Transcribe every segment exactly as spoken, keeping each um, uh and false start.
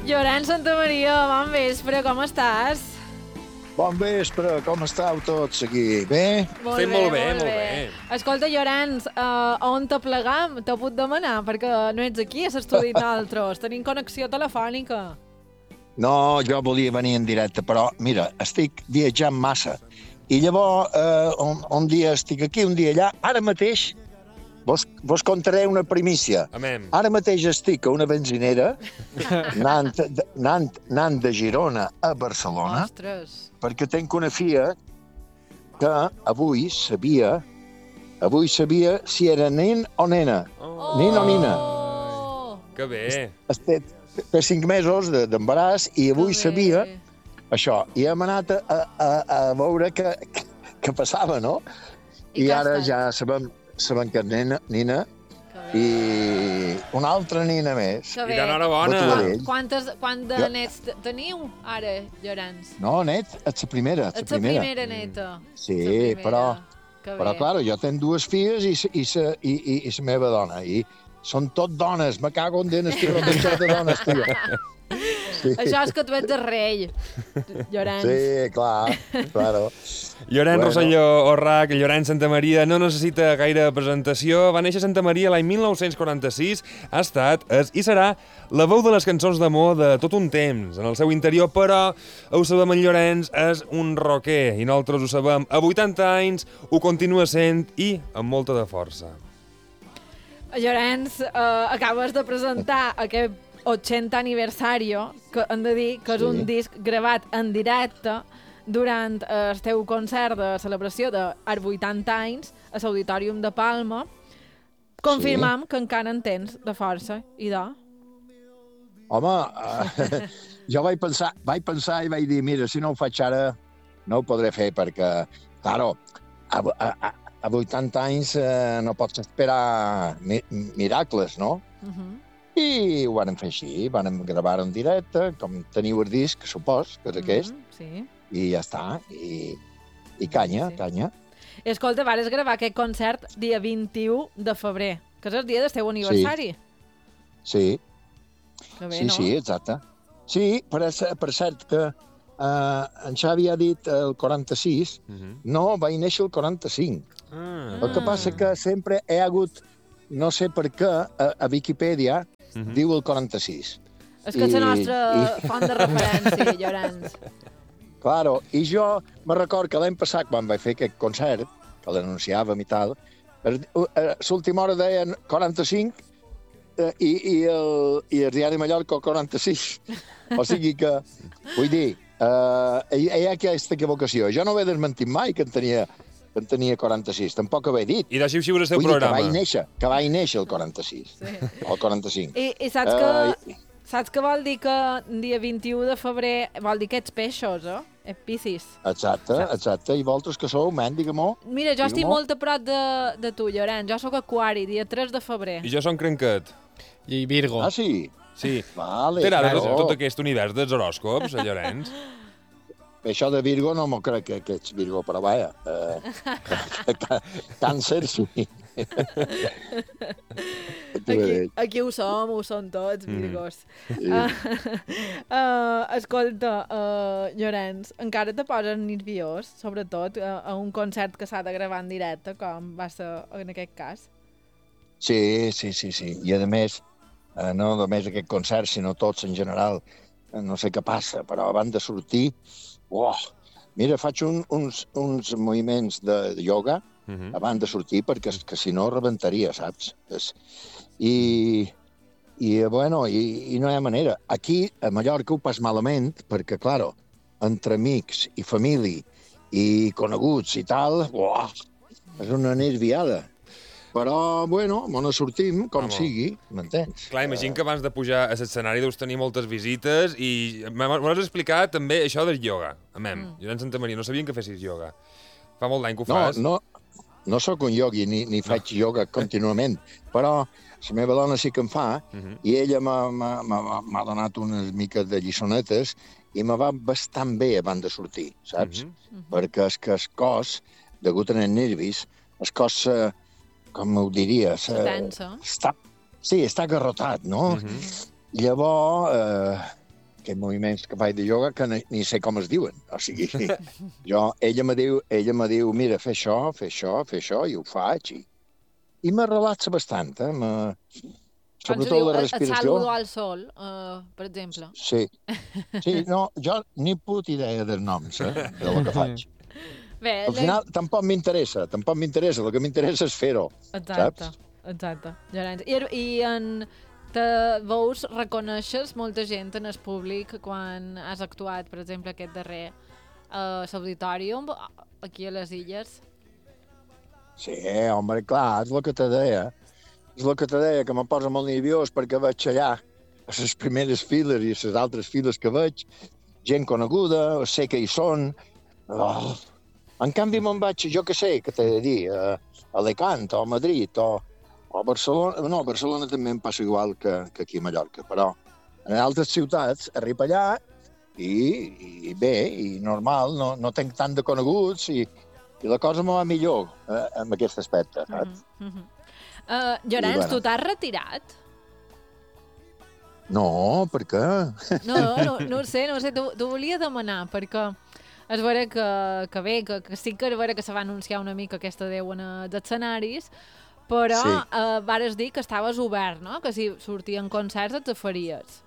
Llorenç Santamaria, bon vespre, com estàs? Bon vespre, com estàu tots aquí? Bé? Molt Estem bé, molt bé, molt molt bé. bé. Escolta, Llorenç, uh, on te plegam? T'ho puc demanar, perquè no ets aquí a l'estudi nosaltres. Tenim connexió telefònica. No, jo volia venir en directe, però mira, estic viatjant massa. I llavors, eh, un, un dia estic aquí, un dia allà. Ara mateix vos, vos contaré una primícia. Amém. Ara mateix estic a una benzinera anant, de- anant, anant de Girona a Barcelona Ostres. perquè tenc una filla que avui sabia avui sabia si era nen o nena. Oh. Nen o nina. Oh, Que bé. Té, té cinc mesos de- d'embaràs i avui que sabia bé. això. I hem anat a, a, a veure què, què passava, no? I I què ha ara estat? ja sabem, sabem que és nena, nina Que bé. i una altra nina més. Que I bé. d'enhorabona. Batuarell. Quantes, quant de Jo- nets te- teniu ara, Llorenç? No, net, ets la primera, ets la Ets la primera. primera neta. Sí, La primera. però, Que però bé. clar, jo tenc dues filles i, sa- i, sa- i, i, i la meva dona. I són tot dones, me cago en dents, tio, rodejar de dones, tio. Sí, Això és que tu ets el rei, Llorenç. sí, clar, claro. Llorenç Bueno. Rosselló Orrac, Llorenç Santamaria, no necessita gaire presentació. Va néixer a Santa Maria l'any mil nou-cents quaranta-sis. Ha estat, és i serà la veu de les cançons d'amor de tot un temps en el seu interior, però ho sabem, en Llorenç és un rocker i nosaltres ho sabem. A vuitanta anys ho continua sent i amb molta de força. Llorenç, eh, acabes de presentar aquest ochenta aniversario, que hem de dir que és Sí. un disc gravat en directe durant eh, el teu concert de celebració dels vuitanta anys a l'Auditorium de Palma. Confirmam que encara en tens de força i de... Home, eh, jo vaig pensar, vaig pensar i vaig dir, mira, si no ho faig ara, no ho podré fer, perquè, claro, a, a, a, a vuitanta anys eh, no pots esperar mi, miracles, no? Uh -huh. I ho vam fer així, vam gravar en directe, com teniu el disc, supos, que és aquest, Mm, sí. i ja està, i, i canya, Sí. canya. Escolta, vares gravar aquest concert dia vint-i-u de febrer, que és el dia del teu aniversari. Sí, Que bé, sí, no? sí, exacte. Sí, per, per cert que eh, en Xavi ha dit el quaranta-sis, Uh -huh. no, vaig néixer el quaranta-cinc. Ah. El que passa que sempre he hagut, no sé per què, a, a Viquipèdia Uh -huh. diu el quaranta-sis. És que és la I- nostra i- font de referència, Llorenç. Claro, i jo me record que l'any passat, quan vaig fer aquest concert, que l'anunciàvem i tal, er- eh, l'última hora deien quaranta-cinc eh, i, i, el, i el diari Mallorca el quaranta-sis. O sigui que, vull dir, eh, hi, hi ha aquesta equivocació. Jo no ho he desmentit mai que en tenia, que en tenia quaranta-sis, tampoc ho he dit. I deixi així el seu Vull dir que programa. vaig néixer, que vaig néixer el quaranta-sis, Sí. o el quaranta-cinc. I, i saps, Eh, que, saps que vol dir que dia vint-i-u de febrer vol dir que ets peixos, eh? Ets piscis. Exacte, exacte. I vosaltres que sou, men, digue-m'ho. Mira, jo estic Digue-m'ho. molt a prop de, de tu, Llorenç. Jo sóc aquari, dia tres de febrer. I jo som crenquet. I Virgo. Ah, sí? Sí. Vale. T'agrada claro. tot aquest univers dels horòscops, a Llorenç? Això de Virgo no m'ho crec que, que ets Virgo, però vaja. Eh, càncer, sí. Aquí, aquí ho som, ho som tots, virgos. Sí. Uh, uh, escolta, uh, Llorenç, encara te poses nerviós, sobretot uh, a un concert que s'ha de gravar en directe, com va ser en aquest cas? Sí, sí, sí, sí. I a més, eh, no només aquest concert, sinó tots en general, eh, no sé què passa, però abans de sortir, oh, mira, faig un, uns, uns moviments de, de ioga Uh -huh. abans de sortir, perquè que si no rebentaria, saps? És, i, i, bueno, i, i no hi ha manera. Aquí, a Mallorca, ho pas malament, perquè, claro, entre amics i família i coneguts i tal, uah, és una nerviada. Però, bueno, me ne sortim, com Home. sigui, m'entens? Clar, imagino que abans de pujar a l'escenari deus tenir moltes visites i m'has explicat també això del ioga. Amem, mm. Llorenç Santamaria, no sabien que fessis ioga. Fa molt d'any que ho No, fas. no, no sóc un iogui ni, ni faig ioga contínuament, però la meva dona sí que en fa, Uh -huh. i ella m'ha- m'ha m'ha- m'ha donat unes miques de lliçonetes i me va bastant bé abans de sortir, saps? Uh -huh. Perquè és que el cos, degut als nervis, el cos, eh, com ho diria... Se tensa. Està, sí, està agarrotat, no? Uh -huh. Llavors, eh, aquests moviments que faig de ioga que ni, ni sé com es diuen. O sigui, jo, ella me diu, ella me diu, mira, fer això, fer això, fer això, i ho faig. I, i me relaxa bastant, eh? Me... Sobretot diu, la respiració. El saludo al sol, uh, per exemple. Sí. Sí, no, jo ni puta idea dels noms, eh, del que faig. Bé, Al final, la... tampoc m'interessa, tampoc m'interessa. El que m'interessa és fer-ho, exacte, saps? Exacte, Llorenç. I, I en... Te veus, reconeixes molta gent en el públic quan has actuat, per exemple, aquest darrer a l'Auditorium, aquí a les Illes? Sí, home, clar, és el que te deia. És el que te deia, que em posa molt nerviós perquè vaig allà a les primeres files i a les altres files que veig, gent coneguda, sé que hi són. Oh. En canvi, me'n vaig, jo què sé, què t'he de dir, a Alicant o a Madrid o... O Barcelona, no, a Barcelona també em passa igual que, que aquí a Mallorca, però en altres ciutats arriba allà i, i bé, i normal, no, no tenc tant de coneguts i, i la cosa me va millor eh, en aquest aspecte, saps? Mm -hmm. uh, Llorenç, bueno. Tu t'has retirat? No, per què? No, no, no ho sé, no ho sé, t'ho volia demanar, perquè és vera que, que bé, que, que sí que és vera que se va anunciar una mica aquesta adeu en els escenaris, però sí. eh, vares dir que estaves obert, no? Que si sortien concerts et faries.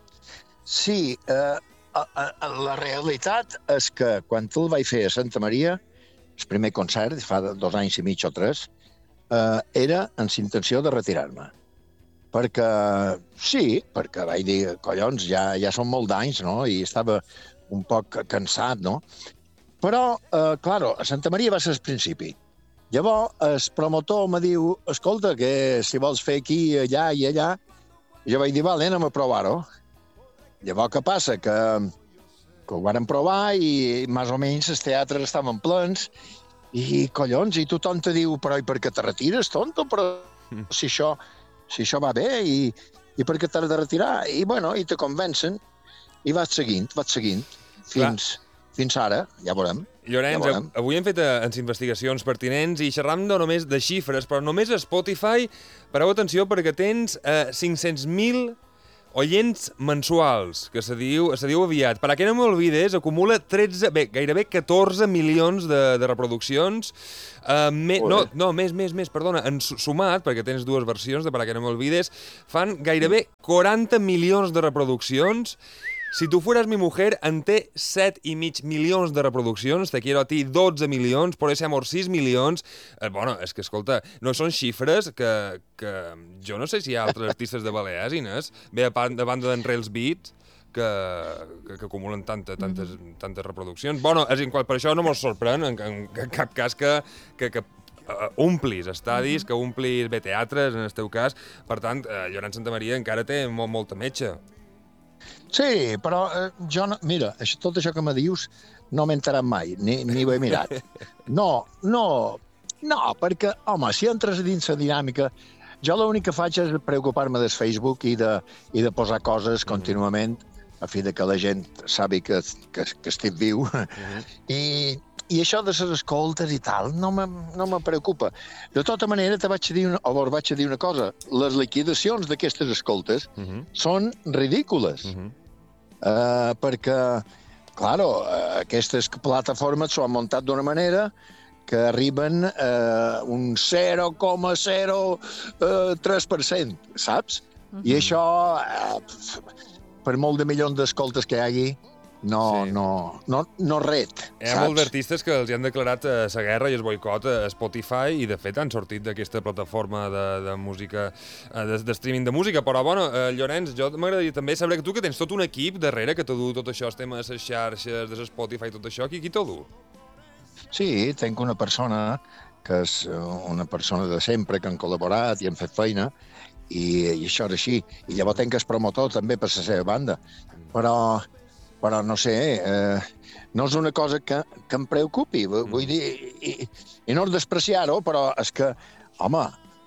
Sí, eh, la realitat és que quan el vaig fer a Santa Maria, el primer concert, fa dos anys i mig o tres, eh, era amb intenció de retirar-me. Perquè, sí, perquè vaig dir, collons, ja, ja són molt d'anys, no? I estava un poc cansat, no? Però, eh, claro, a Santa Maria va ser el principi. Llavors, el promotor me diu, escolta, que si vols fer aquí, allà i allà, jo vaig dir, vale, anem a provar-ho. Llavors, què passa? Que, que ho varen provar i més o menys els teatres estaven plens i, collons, i tothom te diu, però i per què te retires, tonto? Però si això, si això va bé i, i per què t'has de retirar? I, bueno, i te convencen i vaig seguint, vaig seguint, fins, fins ara, ja veurem. Llorenç, ja avui hem fet les investigacions pertinents i xerram no només de xifres, però només a Spotify, pareu atenció perquè tens eh, cinc-cents mil oients mensuals, que se diu, se diu aviat. Per a que no m'olvides, acumula tretze, bé, gairebé catorze milions de, de reproduccions. Uh, me, no, no, més, més, més, perdona, en sumat, perquè tens dues versions de Per a que no m'olvides, fan gairebé quaranta milions de reproduccions. Si tu fueras mi mujer, en té set i mig milions de reproduccions, Te quiero a ti dotze milions, Por ese amor sis milions. Eh, bueno, és que, escolta, no són xifres que, que jo no sé si hi ha altres artistes de Balears, Inés, bé, a banda d'en Rails Beat, que, que, que acumulen tanta, tantes, tantes reproduccions. Bueno, és igual, per això no mos sorprèn en, en, en cap cas que, que, que uh, omplis estadis, que omplis bé teatres, en el teu cas. Per tant, uh, Llorenç Santamaria encara té molt, molta metge. Sí, però eh, jo no... Mira, això, tot això que me dius no m'he enterat mai, ni, ni ho he mirat. No, no, no, perquè, home, si entres dins la dinàmica, jo l'únic que faig és preocupar-me del Facebook i de, i de posar coses contínuament a fi de que la gent sabi que, que, que estic viu. Uh-huh. I, I això de les escoltes i tal no me, no me preocupa. De tota manera, te vaig dir una, o vaig dir una cosa. Les liquidacions d'aquestes escoltes uh-huh. són ridícules. Uh-huh. uh, perquè, claro, uh, aquestes plataformes s'ho han muntat d'una manera que arriben a uh, un zero coma zero tres per cent, saps? Uh-huh. I això, uh, per molt de milions d'escoltes que hi hagi, no, sí. no, no, no ret, Hi ha saps? molts artistes que els han declarat la eh, guerra i el boicot a Spotify i, de fet, han sortit d'aquesta plataforma de, de música, eh, de, de streaming de música. Però, bueno, eh, Llorenç, jo m'agradaria també saber que tu que tens tot un equip darrere que t'ho du tot això, el tema de les xarxes, de Spotify, tot això, qui, qui t'ho du? Sí, tinc una persona que és una persona de sempre, que han col·laborat i han fet feina, i, i això és així. I llavors tinc el promotor també per la seva banda. Però... però no sé, eh, no és una cosa que, que em preocupi, vull mm. dir, i, i no és despreciar-ho, però és que, home,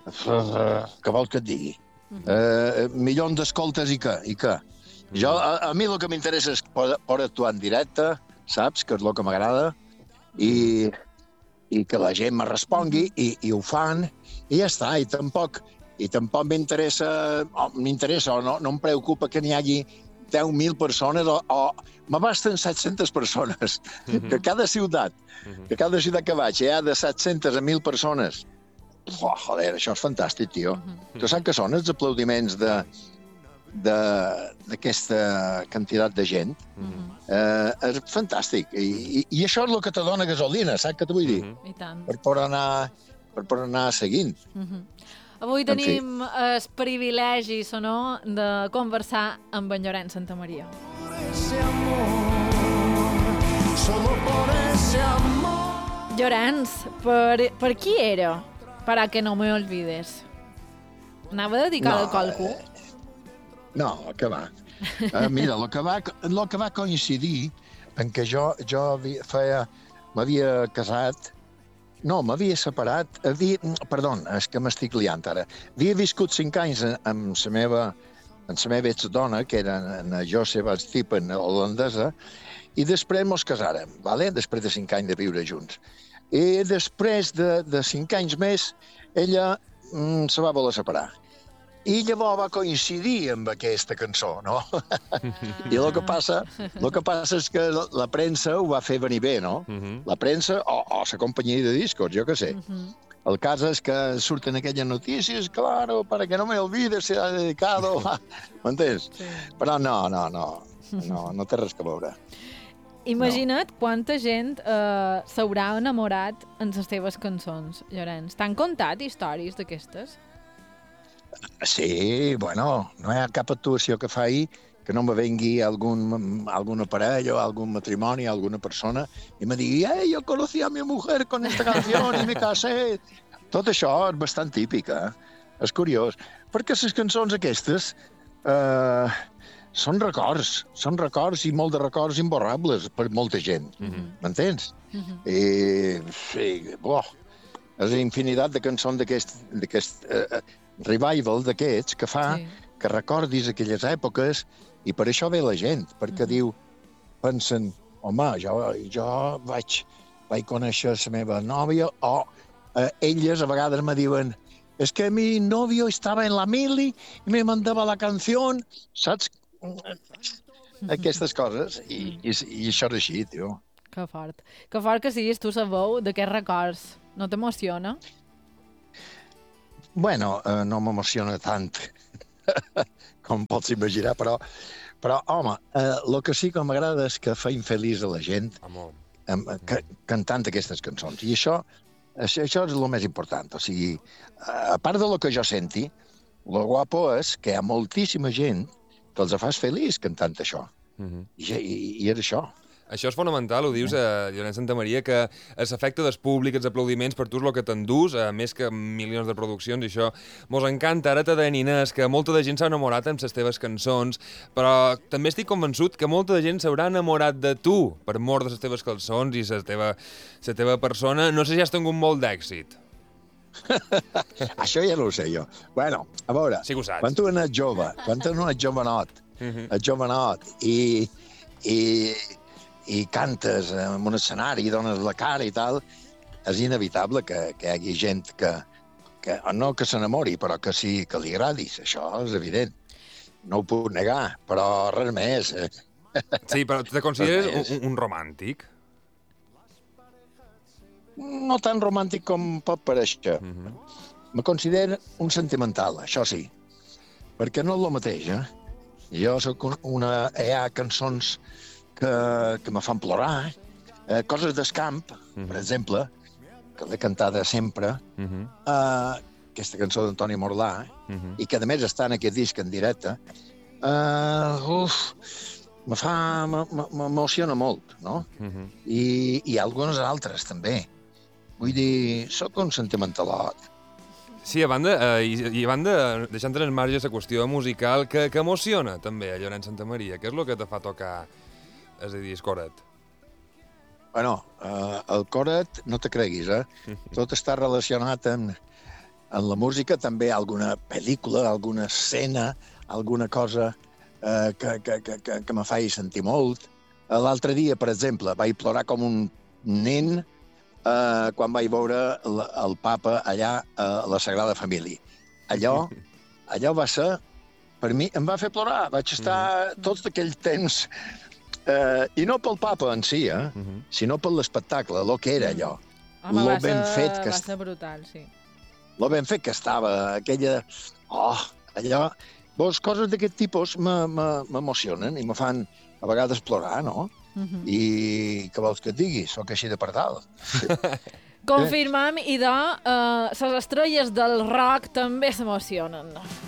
què vols que et digui? Eh, milions d'escoltes i què? I què? Jo, a, a mi el que m'interessa és poder, poder actuar en directe, saps, que és el que m'agrada, i, i que la gent me respongui, i, i ho fan, i ja està, i tampoc, i tampoc m'interessa, oh, m'interessa o no, no em preocupa que n'hi hagi deu mil persones o, o m'abasten set-centes persones. Mm-hmm. Que cada ciutat, mm-hmm. que cada ciutat que vaig hi ha de set-centes a mil persones. Oh, joder, això és fantàstic, tio. Mm-hmm. Tu saps què són els aplaudiments de d'aquesta quantitat de gent? Mm-hmm. eh, és fantàstic. I, i, I això és el que te dona gasolina, saps què t'ho vull dir? Mm-hmm. I tant. Per poder anar, per poder anar seguint. Mm-hmm. Avui tenim el privilegi, o no, de conversar amb en Llorenç Santamaria. Llorenç, per, per qui era? Para que no me olvides. Anava dedicat no, a qualcú? Eh, no, que va. Uh, mira, el que, va, el que va coincidir en què jo, jo feia, m'havia casat. No, m'havia separat, havia, perdó, és que m'estic liant ara. Havia viscut cinc anys amb la meva, amb la meva exdona, que era la Joseva Stippen, holandesa, i després mos casàrem, vale? Després de cinc anys de viure junts. I després de, de cinc anys més, ella mm, se va voler separar. I llavors va coincidir amb aquesta cançó, no? I el que passa, el que passa és que la premsa ho va fer venir bé, no? Uh-huh. La premsa o, o la companyia de discos, jo què sé. Uh-huh. El cas és que surten aquelles notícies, claro, para que no me olvide, se ha dedicado... M'entens? Sí. Però no, no, no, no, no té res que veure. Imagina't no. quanta gent eh, s'haurà enamorat en les teves cançons, Llorenç. T'han contat històries d'aquestes? Sí, bueno, no hi ha cap actuació que faci que no me vengui algun, alguna parella o algun matrimoni, alguna persona, i me digui, hey, yo conocí a mi mujer con esta canción y me casé. Tot això és bastant típic, eh? És curiós. Perquè les cançons aquestes eh, són records, són records i molt de records imborrables per molta gent. M'entens? Mm-hmm. Mm-hmm. I, sí, bo, és infinitat de cançons d'aquest eh, revival d'aquests que fa sí. que recordis aquelles èpoques i per això ve la gent, perquè mm. diu, pensen, home, jo, jo vaig, vaig conèixer la meva nòvia o eh, elles a vegades me diuen es que mi novio estava en la mili i me mandava la canció, saps? Aquestes coses i, i, i això és així, tio. Que fort. Que fort que siguis tu la veu d'aquests records. No t'emociona? Bueno, eh, no m'emociona tant com pots imaginar, però, però home, eh, el que sí que m'agrada és que feim feliç a la gent eh, que, cantant aquestes cançons. I això, això, això és el més important. O sigui, a part de lo que jo senti, el guapo és que hi ha moltíssima gent que els fas feliç cantant això. Uh-huh. I, i, I és això. Això és fonamental, ho dius, eh, Llorenç Santamaria, que l'efecte del públic, els aplaudiments, per tu és el que t'endús, eh, més que milions de produccions, i això mos encanta. Ara t'ha de Ninès, que molta de gent s'ha enamorat amb les teves cançons, però també estic convençut que molta de gent s'haurà enamorat de tu per mort de les teves cançons i la teva, la teva persona. No sé si has tingut molt d'èxit. Això ja no ho sé jo. Bueno, a veure, sí quan tu ets jove, quan tu ets jovenot, uh-huh. ets jovenot i... i i cantes en un escenari i dones la cara i tal, és inevitable que, que hi hagi gent que, que no que s'enamori, però que sí que li agradis. Això és evident. No ho puc negar, però res més. Sí, però te consideres un, un romàntic? No tan romàntic com pot parèixer. Uh-huh. Me considero un sentimental, això sí. Perquè no és el mateix, eh? Jo soc una... Hi ha cançons que, que me fan plorar, eh, coses d'escamp, uh-huh. per exemple, que l'he cantada sempre, uh-huh. eh, aquesta cançó d'Antoni Morlà, uh-huh. i que a més està en aquest disc en directe, eh, uf, me fa, m'emociona molt, no? Uh-huh. I, i algunes altres també. Vull dir, sóc un sentimentalot. Sí, a banda, eh, i, i a banda, deixant en marge la qüestió musical, que, que emociona també a Llorenç Santamaria. Què és el que te fa tocar, és a dir, el coret? Bueno, eh, el coret, no te creguis, eh? Tot està relacionat amb, amb la música, també alguna pel·lícula, alguna escena, alguna cosa eh, que, que, que, que, que me faci sentir molt. L'altre dia, per exemple, vaig plorar com un nen eh, quan vaig veure el, el papa allà a la Sagrada Família. Allò, allò va ser per mi em va fer plorar. Vaig estar mm. tots aquell temps, eh, i no pel papa en si, eh, mm -hmm. sinó per l'espectacle, el que era allò. Home, lo va, ben ser, fet que va est... ser brutal, sí. Lo ben fet que estava, aquella... Oh, allò... Vos, coses d'aquest tipus m'emocionen i me fan a vegades plorar, no? Uh -huh. I què vols que et digui? Soc així de pardal. Confirmam, i de, uh, les estrelles del rock també s'emocionen.